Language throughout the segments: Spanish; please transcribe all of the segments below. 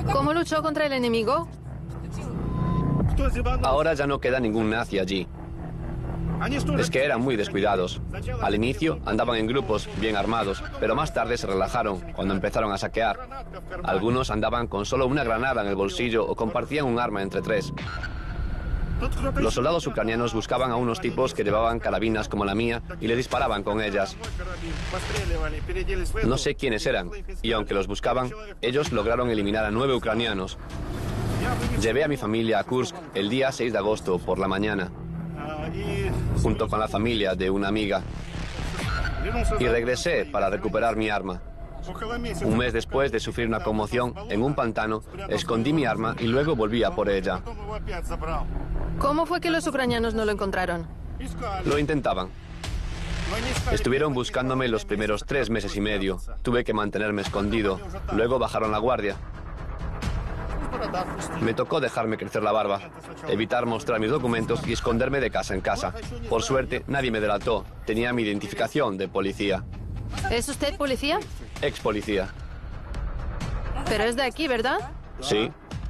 ¿Cómo luchó contra el enemigo? Ahora ya no queda ningún nazi allí. Es que eran muy descuidados. Al inicio andaban en grupos, bien armados, pero más tarde se relajaron cuando empezaron a saquear. Algunos andaban con solo una granada en el bolsillo o compartían un arma entre tres. Los soldados ucranianos buscaban a unos tipos que llevaban carabinas como la mía y le disparaban con ellas. No sé quiénes eran, y aunque los buscaban, ellos lograron eliminar a 9 ucranianos. Llevé a mi familia a Kursk el día 6 de agosto por la mañana, junto con la familia de una amiga, y regresé para recuperar mi arma. Un mes después de sufrir una conmoción en un pantano, escondí mi arma y luego volví a por ella. ¿Cómo fue que los ucranianos no lo encontraron? Lo intentaban. Estuvieron buscándome los primeros 3 meses y medio. Tuve que mantenerme escondido. Luego bajaron la guardia. Me tocó dejarme crecer la barba, evitar mostrar mis documentos y esconderme de casa en casa. Por suerte, nadie me delató. Tenía mi identificación de policía. ¿Es usted policía? Ex policía. Pero es de aquí, ¿verdad? Sí.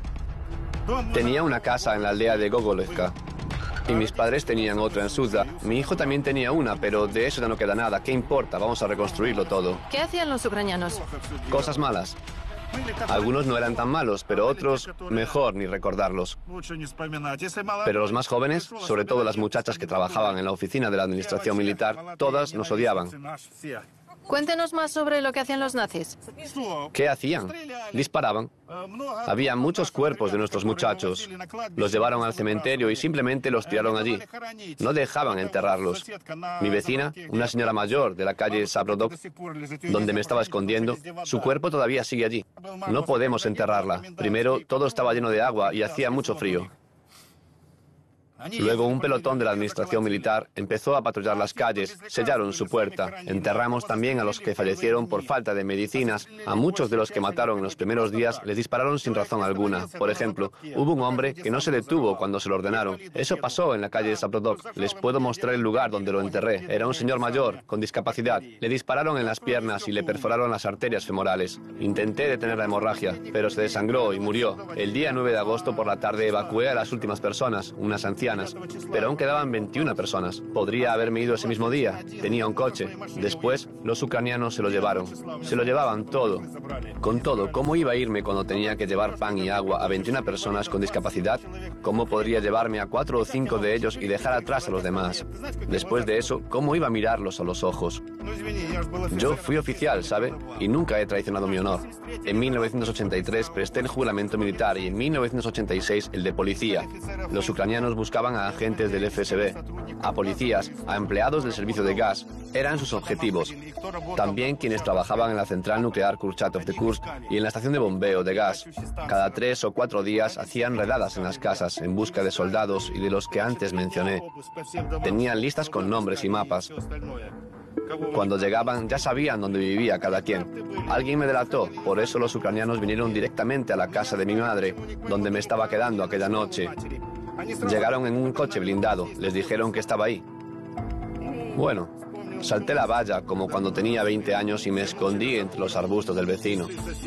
Tenía una casa en la aldea de Gogolevka. Y mis padres tenían otra en Sudza. Mi hijo también tenía una, pero de eso ya no queda nada. ¿Qué importa? Vamos a reconstruirlo todo. ¿Qué hacían los ucranianos? Cosas malas. Algunos no eran tan malos, pero otros mejor ni recordarlos. Pero los más jóvenes, sobre todo las muchachas que trabajaban en la oficina de la administración militar, todas nos odiaban. Cuéntenos más sobre lo que hacían los nazis. ¿Qué hacían? Disparaban. Había muchos cuerpos de nuestros muchachos. Los llevaron al cementerio y simplemente los tiraron allí. No dejaban enterrarlos. Mi vecina, una señora mayor de la calle Sabrodok, donde me estaba escondiendo, su cuerpo todavía sigue allí. No podemos enterrarla. Primero, todo estaba lleno de agua y hacía mucho frío. Luego un pelotón de la administración militar empezó a patrullar las calles, sellaron su puerta. Enterramos también a los que fallecieron por falta de medicinas. A muchos de los que mataron en los primeros días les dispararon sin razón alguna. Por ejemplo, hubo un hombre que no se detuvo cuando se lo ordenaron. Eso pasó en la calle Sabrodok. Les puedo mostrar el lugar donde lo enterré. Era un señor mayor, con discapacidad. Le dispararon en las piernas y le perforaron las arterias femorales. Intenté detener la hemorragia, pero se desangró y murió. El día 9 de agosto por la tarde evacué a las últimas personas, unas ancianas. Pero aún quedaban 21 personas. Podría haberme ido ese mismo día. Tenía un coche. Después, los ucranianos se lo llevaron. Se lo llevaban todo. Con todo, ¿cómo iba a irme cuando tenía que llevar pan y agua a 21 personas con discapacidad? ¿Cómo podría llevarme a 4 o 5 de ellos y dejar atrás a los demás? Después de eso, ¿cómo iba a mirarlos a los ojos? Yo fui oficial, ¿sabe? Y nunca he traicionado mi honor. En 1983 presté el juramento militar y en 1986 el de policía. Los ucranianos buscaban a agentes del FSB, a policías, a empleados del servicio de gas. Eran sus objetivos. También quienes trabajaban en la central nuclear Kurchatov de Kursk y en la estación de bombeo de gas. Cada 3 o 4 días hacían redadas en las casas en busca de soldados y de los que antes mencioné. Tenían listas con nombres y mapas. Cuando llegaban ya sabían dónde vivía cada quien. Alguien me delató, por eso los ucranianos vinieron directamente a la casa de mi madre, donde me estaba quedando aquella noche. Llegaron en un coche blindado, les dijeron que estaba ahí. Bueno, salté la valla como cuando tenía 20 años y me escondí entre los arbustos del vecino.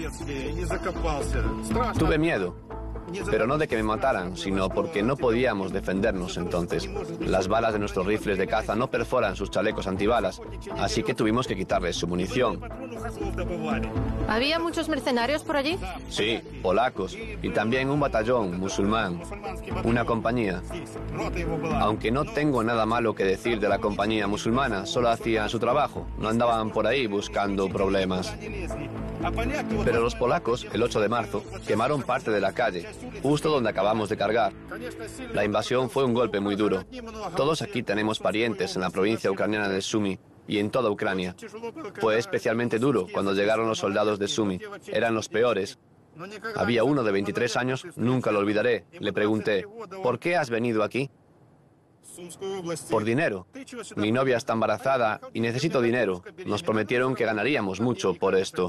Tuve miedo, pero no de que me mataran, sino porque no podíamos defendernos entonces. Las balas de nuestros rifles de caza no perforan sus chalecos antibalas, así que tuvimos que quitarles su munición. ¿Había muchos mercenarios por allí? Sí, polacos, y también un batallón musulmán, una compañía. Aunque no tengo nada malo que decir de la compañía musulmana, solo hacían su trabajo, no andaban por ahí buscando problemas. Pero los polacos, el 8 de marzo, quemaron parte de la calle, justo donde acabamos de cargar. La invasión fue un golpe muy duro. Todos aquí tenemos parientes en la provincia ucraniana de Sumy y en toda Ucrania. Fue especialmente duro cuando llegaron los soldados de Sumy. Eran los peores. Había uno de 23 años, nunca lo olvidaré. Le pregunté, ¿por qué has venido aquí? Por dinero. Mi novia está embarazada y necesito dinero. Nos prometieron que ganaríamos mucho por esto.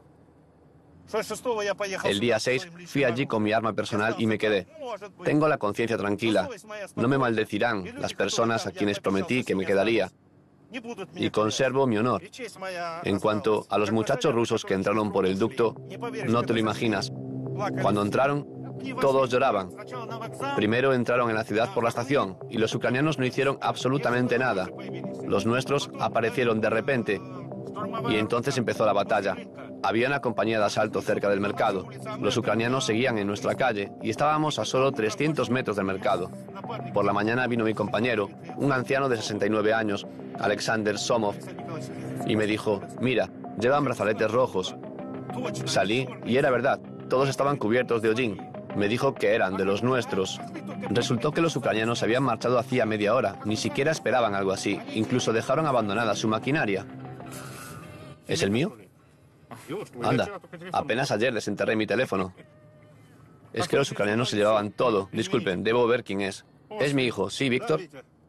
El día 6 fui allí con mi arma personal y me quedé. Tengo la conciencia tranquila. No me maldecirán las personas a quienes prometí que me quedaría. Y conservo mi honor. En cuanto a los muchachos rusos que entraron por el ducto, no te lo imaginas. Cuando entraron, todos lloraban. Primero entraron en la ciudad por la estación y los ucranianos no hicieron absolutamente nada. Los nuestros aparecieron de repente y entonces empezó la batalla. Había una compañía de asalto cerca del mercado. Los ucranianos seguían en nuestra calle y estábamos a solo 300 metros del mercado. Por la mañana vino mi compañero, un anciano de 69 años, Alexander Somov, y me dijo, mira, llevan brazaletes rojos. Salí y era verdad, todos estaban cubiertos de hollín. Me dijo que eran de los nuestros. Resultó que los ucranianos se habían marchado hacía media hora, ni siquiera esperaban algo así, incluso dejaron abandonada su maquinaria. ¿Es el mío? Anda, apenas ayer desenterré mi teléfono. Es que los ucranianos se llevaban todo. Disculpen, debo ver quién es. Es mi hijo, ¿sí, Víctor?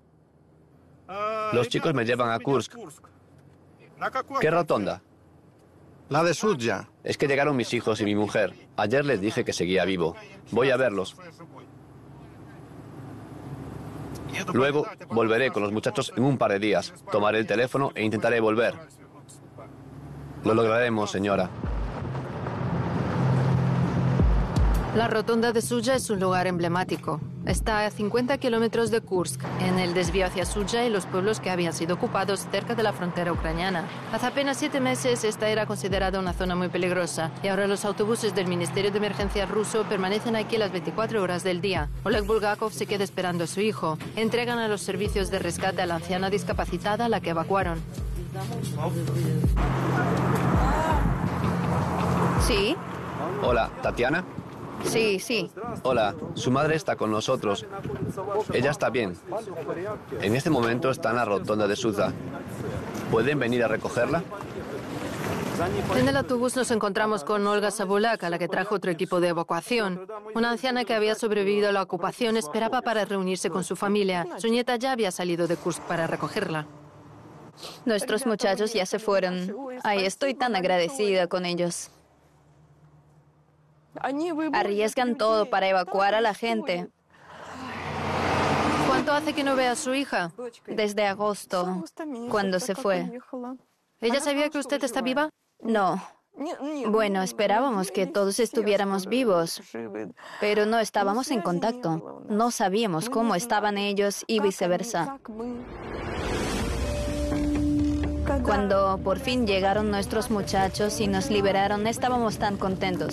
Los chicos me llevan a Kursk. ¿Qué rotonda? La de Sudzha. Es que llegaron mis hijos y mi mujer. Ayer les dije que seguía vivo. Voy a verlos. Luego volveré con los muchachos en un par de días. Tomaré el teléfono e intentaré volver. Lo lograremos, señora. La rotonda de Sudzha es un lugar emblemático. Está a 50 kilómetros de Kursk, en el desvío hacia Sudzha y los pueblos que habían sido ocupados cerca de la frontera ucraniana. Hace apenas 7 meses esta era considerada una zona muy peligrosa y ahora los autobuses del Ministerio de Emergencias ruso permanecen aquí las 24 horas del día. Oleg Bulgakov se queda esperando a su hijo. Entregan a los servicios de rescate a la anciana discapacitada a la que evacuaron. ¿Sí? Hola, ¿Tatiana? Sí, sí. Hola, su madre está con nosotros. Ella está bien. En este momento está en la rotonda de Sudzha. ¿Pueden venir a recogerla? En el autobús nos encontramos con Olga Sabulak, a la que trajo otro equipo de evacuación. Una anciana que había sobrevivido a la ocupación esperaba para reunirse con su familia. Su nieta ya había salido de Kursk para recogerla. Nuestros muchachos ya se fueron. Ay, estoy tan agradecida con ellos. Arriesgan todo para evacuar a la gente. ¿Cuánto hace que no ve a su hija? Desde agosto, cuando se fue. ¿Ella sabía que usted está viva? No. Bueno, esperábamos que todos estuviéramos vivos, pero no estábamos en contacto. No sabíamos cómo estaban ellos y viceversa. Cuando por fin llegaron nuestros muchachos y nos liberaron, estábamos tan contentos.